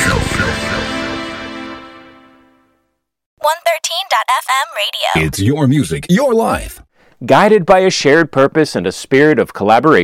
113.fm radio. It's your music, your life. Guided by a shared purpose and a spirit of collaboration.